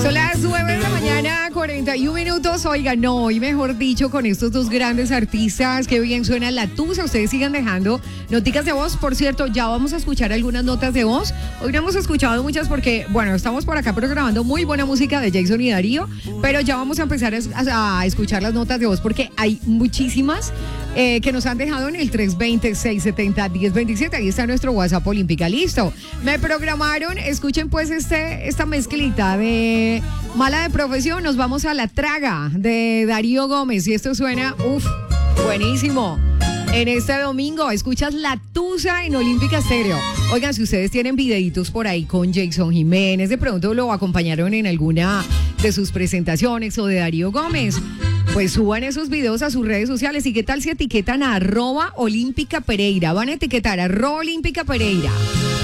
Son las 9 de la mañana, 41 minutos. Oigan, no, y mejor dicho, con estos dos grandes artistas, qué bien suena la tusa. Ustedes sigan dejando noticas de voz. Por cierto, ya vamos a escuchar algunas notas de voz. Hoy no hemos escuchado muchas porque, bueno, estamos por acá programando muy buena música de Jason y Darío, pero ya vamos a empezar a escuchar las notas de voz porque hay muchísimas que nos han dejado en el 320-670-1027. Ahí está nuestro WhatsApp Olímpica. Listo. Me programaron. Escuchen pues esta mezclita de Mala de Profesión. Nos vamos a La Traga de Darío Gómez. Y esto suena, buenísimo. En este domingo escuchas La Tusa en Olímpica Estéreo. Oigan, si ustedes tienen videitos por ahí con Jason Jiménez, de pronto lo acompañaron en alguna de sus presentaciones o de Darío Gómez, pues suban esos videos a sus redes sociales. ¿Y qué tal si etiquetan a @Olímpica Pereira? Van a etiquetar a @Olímpica Pereira.